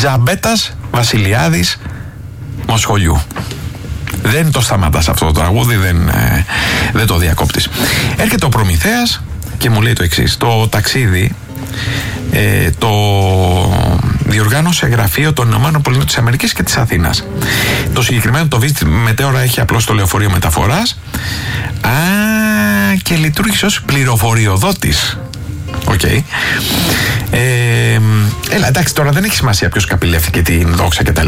Ζαμπέτας Βασιλιάδης Μοσχολιού. Δεν το σταματάς αυτό το τραγούδι, δεν το διακόπτεις. Έρχεται ο Προμηθέας και μου λέει το εξής: το ταξίδι το διοργάνωσε γραφείο των ΗΠΑ και της Αθήνας. Το συγκεκριμένο το Visit Meteora έχει απλώς το λεωφορείο μεταφοράς και λειτουργήσε ως πληροφοριοδότης. Okay. Έλα, εντάξει, τώρα δεν έχει σημασία ποιος καπηλεύτηκε την δόξα κτλ.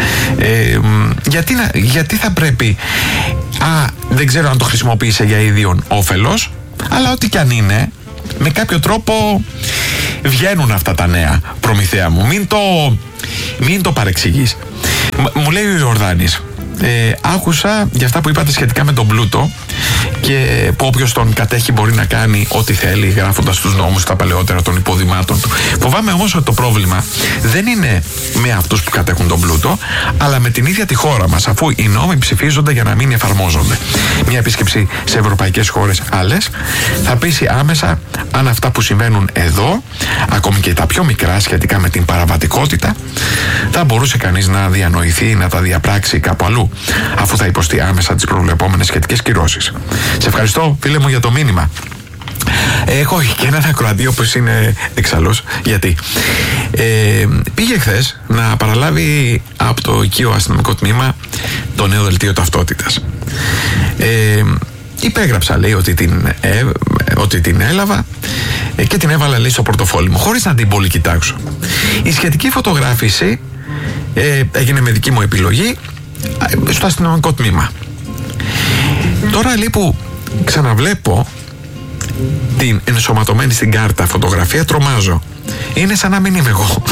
Γιατί θα πρέπει δεν ξέρω αν το χρησιμοποίησε για ίδιον όφελος, αλλά ό,τι κι αν είναι, με κάποιο τρόπο βγαίνουν αυτά τα νέα, Προμηθέα μου. Μην το παρεξηγείς. Μου λέει ο Ιορδάνης: άκουσα για αυτά που είπατε σχετικά με τον πλούτο και που όποιος τον κατέχει μπορεί να κάνει ό,τι θέλει, γράφοντας τους νόμους τα παλαιότερα των υποδημάτων του. Φοβάμαι όμως ότι το πρόβλημα δεν είναι με αυτούς που κατέχουν τον πλούτο, αλλά με την ίδια τη χώρα μας, αφού οι νόμοι ψηφίζονται για να μην εφαρμόζονται. Μια επίσκεψη σε ευρωπαϊκές χώρες άλλες θα πείσει άμεσα αν αυτά που συμβαίνουν εδώ, ακόμη και τα πιο μικρά σχετικά με την παραβατικότητα, θα μπορούσε κανείς να διανοηθεί, να τα διαπράξει κάπου αλλού, αφού θα υποστεί άμεσα τις προβλεπόμενες σχετικές κυρώσεις. Σε ευχαριστώ, φίλε μου, για το μήνυμα. Έχω και έναν ακροατή όπως είναι εξαλλός. Γιατί πήγε χθες να παραλάβει από το οικείο αστυνομικό τμήμα το νέο δελτίο ταυτότητας. Υπέγραψα, λέει, ότι την έλαβα και την έβαλα, λέει, στο πορτοφόλι μου, χωρίς να την πολύ κοιτάξω. Η σχετική φωτογράφηση έγινε με δική μου επιλογή στο αστυνομικό τμήμα. Τώρα, λέει, που ξαναβλέπω την ενσωματωμένη στην κάρτα φωτογραφία, τρομάζω. Είναι σαν να μην είμαι εγώ.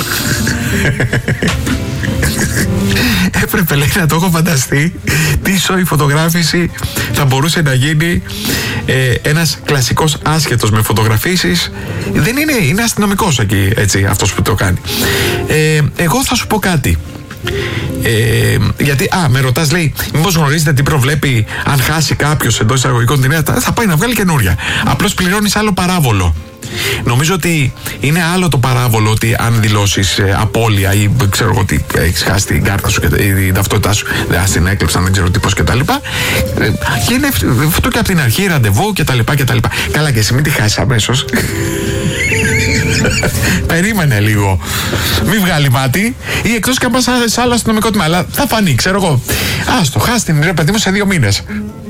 Έπρεπε, λέει, να το έχω φανταστεί τι η φωτογράφηση θα μπορούσε να γίνει ένας κλασικός άσχετος με φωτογραφίσεις. Δεν είναι αστυνομικός εκεί, έτσι, αυτός που το κάνει. Εγώ θα σου πω κάτι. Γιατί, με ρωτάς, λέει, μήπως γνωρίζετε τι προβλέπει αν χάσει κάποιος εντός εισαγωγικών την νέα, θα πάει να βγάλει καινούρια. Απλώς πληρώνεις άλλο παράβολο. Νομίζω ότι είναι άλλο το παράβολο ότι αν δηλώσεις απώλεια ή ξέρω εγώ τι, έχεις χάσει την κάρτα σου και την ταυτότητά σου, την έκλεψαν, δεν ξέρω τι πώς κτλ. Και είναι αυτό και από την αρχή, ραντεβού κτλ. Καλά, και εσύ μην τη χάσεις αμέσως. Περίμενε λίγο. Μην βγάλει μάτι. Ή εκτός και αν πας σε άλλο αστυνομικό τμήμα. Αλλά θα φανεί, ξέρω εγώ. Άστο, χάσει την, ρε παιδί μου, σε 2 μήνες.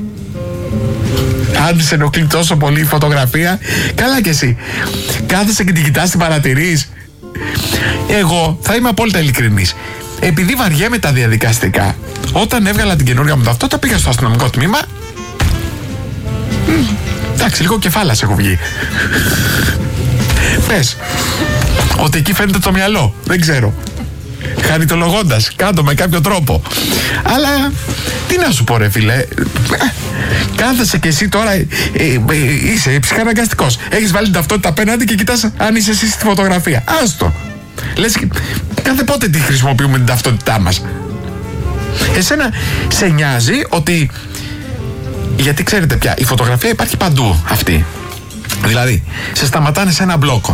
Αν σε ενοχλεί τόσο πολύ η φωτογραφία, καλά κι εσύ. Κάθεσαι και την κοιτάς, την παρατηρείς. Εγώ θα είμαι απόλυτα ειλικρινής. Επειδή βαριέμαι τα διαδικαστικά, όταν έβγαλα την καινούργια μου ταυτότητα, πήγα στο αστυνομικό τμήμα. Εντάξει, λίγο κεφάλας έχω βγει. Πες ότι εκεί φαίνεται το μυαλό. Δεν ξέρω. Χαριτολογώντας, κάτω με κάποιο τρόπο. Αλλά τι να σου πω, ρε φίλε. Κάθεσαι και εσύ τώρα, είσαι ψυχαναγκαστικός. Έχεις βάλει την ταυτότητα απέναντι και κοιτάς αν είσαι εσύ στη φωτογραφία. Άστο. Λες, κάθε πότε τη χρησιμοποιούμε την ταυτότητά μας. Εσένα σε νοιάζει ότι, γιατί ξέρετε πια, η φωτογραφία υπάρχει παντού αυτή. Δηλαδή, σε σταματάνε σε ένα μπλόκο.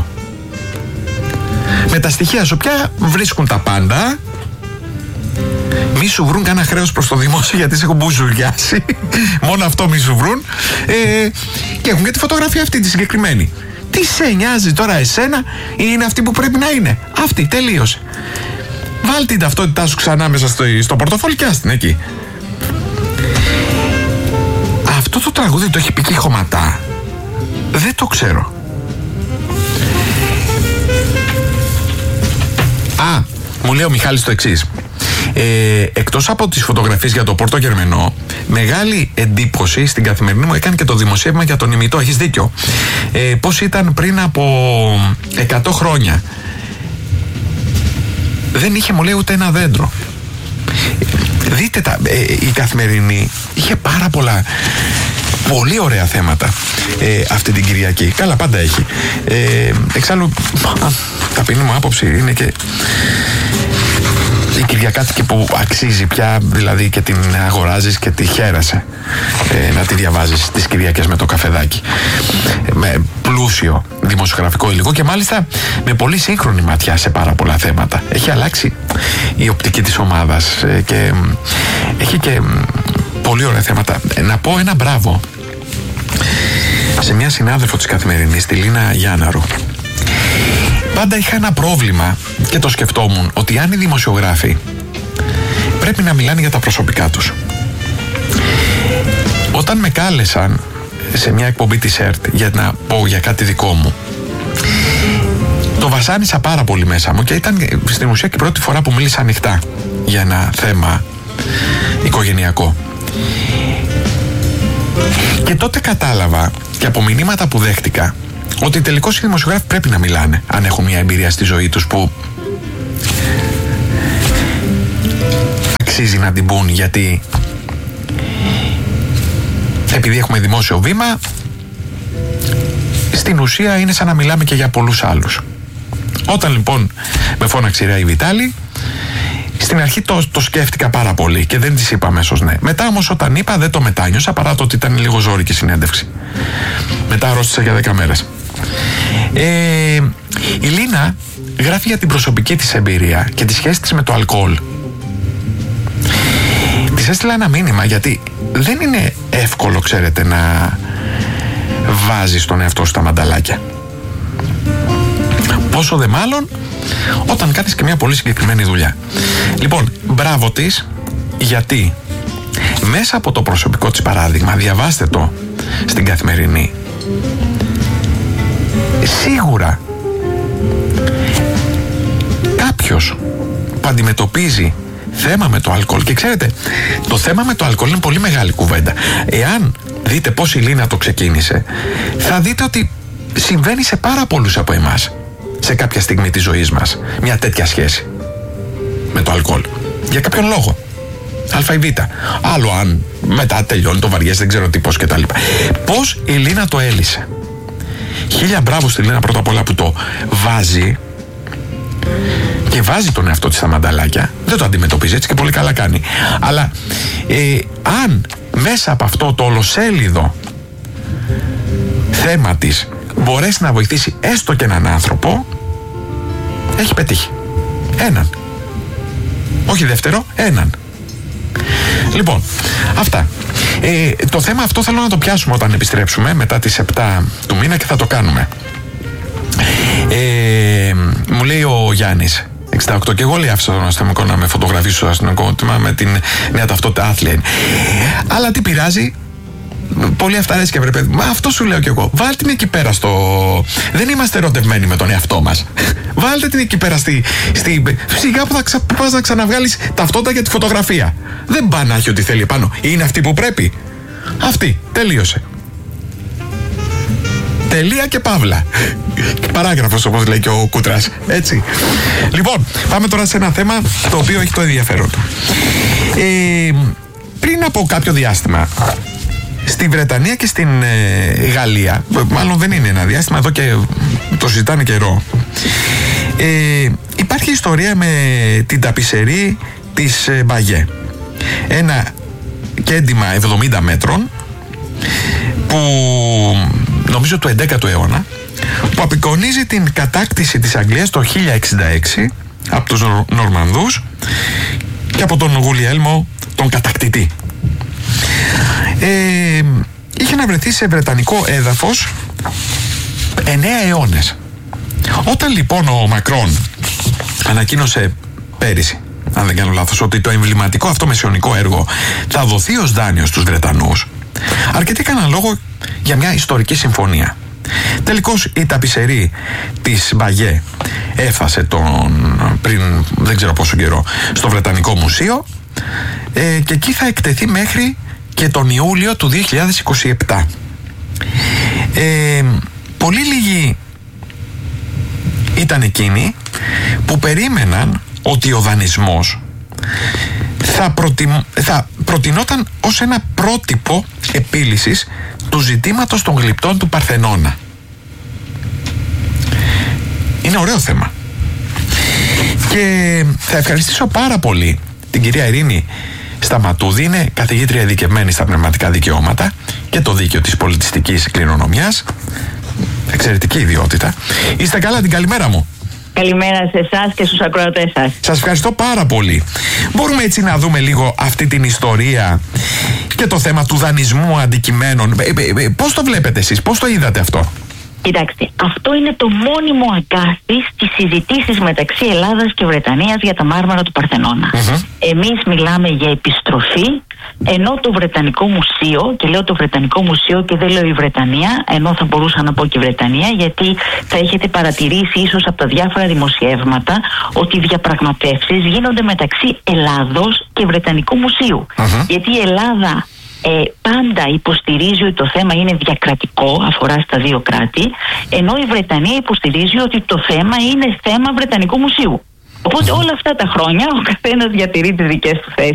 Με τα στοιχεία σου πια βρίσκουν τα πάντα. Μη σου βρουν κανένα χρέος προς το δημόσιο, γιατί σε έχουν μπουζουριάσει. Μόνο αυτό μη σου βρουν. Και έχουν και τη φωτογραφία αυτή τη συγκεκριμένη. Τι σε νοιάζει τώρα εσένα, είναι αυτή που πρέπει να είναι. Αυτή, τελείωσε. Βάλ την ταυτότητά σου ξανά μέσα στο πορτοφόλι και άστην εκεί. Αυτό το τραγούδι το έχει πει και η Χωματά. Δεν το ξέρω. Μου λέει ο Μιχάλης το εξής. Εκτός από τις φωτογραφίες για το Πόρτο Γερμενό, μεγάλη εντύπωση στην Καθημερινή μου έκανε και το δημοσίευμα για τον ημιτό. Έχεις δίκιο. Πώς ήταν πριν από 100 χρόνια. Δεν είχε, μου λέει, ούτε ένα δέντρο. Δείτε η Καθημερινή είχε πάρα πολλά πολύ ωραία θέματα αυτή την Κυριακή. Καλά, πάντα έχει. Εξάλλου, ταπεινή μου άποψη είναι και η Κυριακάτικη που αξίζει πια, δηλαδή, και την αγοράζεις και τη χαίρεσαι να τη διαβάζεις τις Κυριακές με το καφεδάκι, με πλούσιο δημοσιογραφικό υλικό και μάλιστα με πολύ σύγχρονη ματιά σε πάρα πολλά θέματα. Έχει αλλάξει η οπτική της ομάδας και έχει και πολύ ωραία θέματα. Να πω ένα μπράβο σε μια συνάδελφο της Καθημερινής, τη Λίνα Γιάνναρου. Πάντα είχα ένα πρόβλημα και το σκεφτόμουν, ότι αν οι δημοσιογράφοι πρέπει να μιλάνε για τα προσωπικά τους. Όταν με κάλεσαν σε μια εκπομπή της ΕΡΤ για να πω για κάτι δικό μου, το βασάνισα πάρα πολύ μέσα μου και ήταν στην ουσία και η πρώτη φορά που μίλησα ανοιχτά για ένα θέμα οικογενειακό. Και τότε κατάλαβα και από μηνύματα που δέχτηκα ότι τελικώς οι δημοσιογράφοι πρέπει να μιλάνε αν έχουν μια εμπειρία στη ζωή τους που αξίζει να την πούν, γιατί επειδή έχουμε δημόσιο βήμα, στην ουσία είναι σαν να μιλάμε και για πολλούς άλλους. Όταν λοιπόν με φώναξε η Ρέη Βιτάλη, στην αρχή το σκέφτηκα πάρα πολύ και δεν της είπα αμέσως ναι. Μετά όμως όταν είπα δεν το μετάνιωσα, παρά το ότι ήταν λίγο ζώρικη συνέντευξη. Μετά αρρώστησα για 10 μέρες. Η Λίνα γράφει για την προσωπική της εμπειρία και τη σχέση της με το αλκοόλ. Της έστειλα ένα μήνυμα, γιατί δεν είναι εύκολο, ξέρετε, να βάζεις τον εαυτό σου στα μανταλάκια. Πόσο δε μάλλον όταν κάνεις και μια πολύ συγκεκριμένη δουλειά. Λοιπόν, μπράβο της, γιατί μέσα από το προσωπικό της παράδειγμα, διαβάστε το στην Καθημερινή, σίγουρα κάποιος που αντιμετωπίζει θέμα με το αλκοόλ, και ξέρετε, το θέμα με το αλκοόλ είναι πολύ μεγάλη κουβέντα. Εάν δείτε πώς η Λίνα το ξεκίνησε, θα δείτε ότι συμβαίνει σε πάρα πολλούς από εμάς σε κάποια στιγμή της ζωής μας μια τέτοια σχέση με το αλκοόλ, για κάποιον λόγο, α ή β. Άλλο αν μετά τελειώνει, το βαριές, δεν ξέρω τι, πώς κτλ. Πώς η Λίνα το έλυσε. Χίλια μπράβο στη Λίνα πρώτα απ' όλα που το βάζει και βάζει τον εαυτό της στα μανταλάκια. Δεν το αντιμετωπίζει έτσι και πολύ καλά κάνει. Αλλά αν μέσα από αυτό το ολοσέλιδο θέμα της μπορέσει να βοηθήσει έστω και έναν άνθρωπο, έχει πετύχει. Έναν. Όχι δεύτερο, έναν. Λοιπόν, αυτά. Το θέμα αυτό θέλω να το πιάσουμε όταν επιστρέψουμε μετά τις 7 του μήνα και θα το κάνουμε. Μου λέει ο Γιάννης 68, και εγώ λέει άφησα τον αστυνομικό να με φωτογραφίσω στο αστυνομικό τμήμα με την νέα ταυτότητα άθλια. Αλλά τι πειράζει, πολύ αυταρέσκεια βρε παιδί. Μα αυτό σου λέω κι εγώ. Βάλτε την εκεί πέρα στο... Δεν είμαστε ερωτευμένοι με τον εαυτό μας. Βάλτε την εκεί πέρα σιγά που θα πας να ξαναβγάλεις ταυτότητα για τη φωτογραφία. Δεν πάει να έχει ό,τι θέλει επάνω. Είναι αυτή που πρέπει. Αυτή. Τελείωσε. Τελεία και παύλα. Παράγραφος, όπως λέει και ο Κούτρας. Έτσι. Λοιπόν, πάμε τώρα σε ένα θέμα το οποίο έχει το ενδιαφέρον του. Πριν από κάποιο διάστημα, στη Βρετανία και στην Γαλλία, μάλλον δεν είναι ένα διάστημα, εδώ και το συζητάνε καιρό, υπάρχει ιστορία με την ταπισερή της Μπαγιέ. Ένα κέντημα 70 μέτρων που νομίζω του 11ου αιώνα, που απεικονίζει την κατάκτηση της Αγγλίας το 1066 από τους Νορμανδούς και από τον Γουλιέλμο τον κατακτητή. Είχε να βρεθεί σε βρετανικό έδαφος 9 αιώνες. Όταν λοιπόν ο Μακρόν ανακοίνωσε πέρυσι, αν δεν κάνω λάθος, ότι το εμβληματικό αυτό μεσαιωνικό έργο θα δοθεί ως δάνειο στους Βρετανούς, αρκετοί έκαναν λόγο για μια ιστορική συμφωνία. Τελικώς η ταπισερή της Μπαγιέ έφτασε πριν δεν ξέρω πόσο καιρό στο Βρετανικό Μουσείο και εκεί θα εκτεθεί μέχρι και τον Ιούλιο του 2027. Πολύ λίγοι ήταν εκείνοι που περίμεναν ότι ο δανεισμός θα προτινόταν ως ένα πρότυπο επίλυσης του ζητήματος των γλυπτών του Παρθενώνα. Είναι ωραίο θέμα. Και Και θα ευχαριστήσω πάρα πολύ την κυρία Ειρήνη Σταματούδη, είναι καθηγήτρια ειδικευμένη στα πνευματικά δικαιώματα και το δίκαιο της πολιτιστικής κληρονομιάς. Εξαιρετική ιδιότητα. Είστε καλά, την καλημέρα μου. Καλημέρα σε εσάς και στους ακροατές σας. Σας ευχαριστώ πάρα πολύ. Μπορούμε έτσι να δούμε λίγο αυτή την ιστορία και το θέμα του δανεισμού αντικειμένων. Πώς το βλέπετε εσείς, πώς το είδατε αυτό? Κοιτάξτε, αυτό είναι το μόνιμο αγκάθι στις συζητήσεις μεταξύ Ελλάδας και Βρετανίας για τα μάρμαρα του Παρθενώνα. Εμείς μιλάμε για επιστροφή, ενώ το Βρετανικό Μουσείο, και λέω το Βρετανικό Μουσείο και δεν λέω η Βρετανία, ενώ θα μπορούσα να πω και η Βρετανία, γιατί θα έχετε παρατηρήσει ίσως από τα διάφορα δημοσιεύματα ότι οι διαπραγματεύσεις γίνονται μεταξύ Ελλάδος και Βρετανικού Μουσείου. Γιατί η Ελλάδα πάντα υποστηρίζει ότι το θέμα είναι διακρατικό, αφορά στα δύο κράτη, ενώ η Βρετανία υποστηρίζει ότι το θέμα είναι θέμα Βρετανικού Μουσείου. Οπότε όλα αυτά τα χρόνια ο καθένας διατηρεί τις δικές του θέσεις